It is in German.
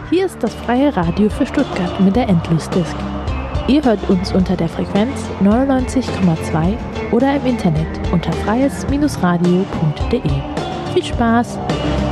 Hier ist das freie Radio für Stuttgart mit der Endlosdisk. Ihr hört uns unter der Frequenz 99,2 oder im Internet unter freies-radio.de. Viel Spaß!